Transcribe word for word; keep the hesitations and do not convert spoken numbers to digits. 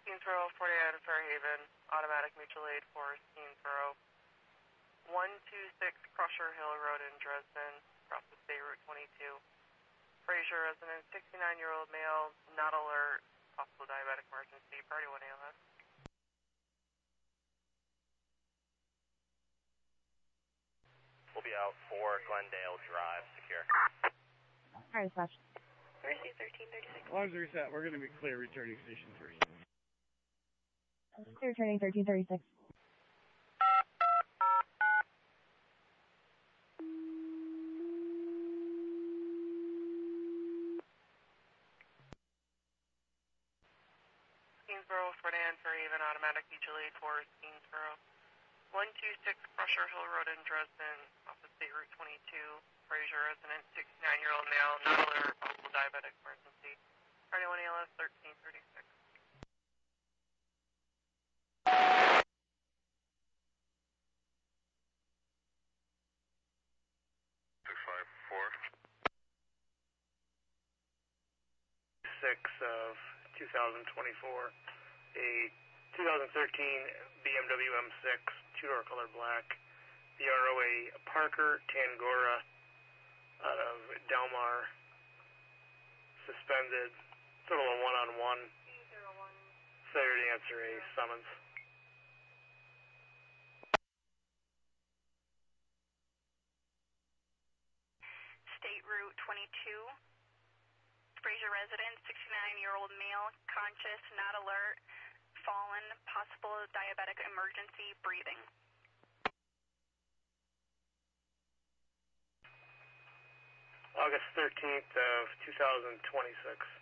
Keensboro, forty-nine Fairhaven, automatic mutual aid for Keensboro. one two six Crusher Hill Road in Dresden, across the State Route twenty-two. Fraser resident, sixty-nine-year-old male, not alert, possible diabetic emergency, priority one A L S. We'll be out for Glendale Drive, secure. Alright, dispatch. Mercy thirteen thirty-six. As long as they're set, we're going to be clear returning station three. Clear returning thirteen thirty-six. Keensboro, forty-nine Fairhaven, automatic mutual aid for Keensboro. one two six Crusher Hill Road in Dresden, off of State Route twenty-two. Fraser resident, sixty-nine-year-old male, not alert, possible diabetic emergency. Priority one A L S, thirteen thirty-six. six five four. six of two thousand twenty-four, a two thousand thirteen B M W M six, two-door color black, the R O A Parker Tangora out of Delmar, suspended, total of one-on-one, failure to answer a summons. State Route twenty-two. Fraser resident, sixty-nine-year-old male, conscious, not alert, fallen, possible diabetic emergency, breathing. August thirteenth of two thousand twenty-six.